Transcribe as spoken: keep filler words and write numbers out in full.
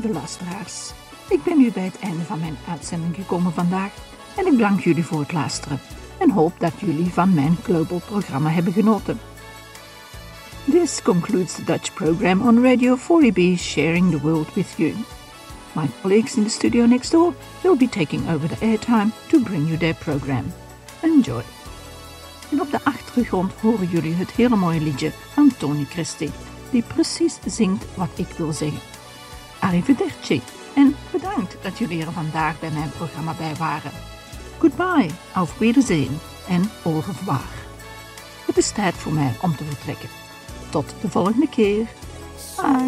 lieve luisteraars. Ik ben nu bij het einde van mijn uitzending gekomen vandaag en ik dank jullie voor het luisteren en hoop dat jullie van mijn Global programma hebben genoten. This concludes the Dutch program on Radio four E B, sharing the world with you. My colleagues in the studio next door will be taking over the airtime to bring you their program. Enjoy. En op de achtergrond horen jullie het hele mooie liedje van Tony Christie, die precies zingt wat ik wil zeggen. Arrivederci en bedankt dat jullie er vandaag bij mijn programma bij waren. Goodbye, auf Wiedersehen en au revoir. Het is tijd voor mij om te vertrekken. Tot de volgende keer. Bye.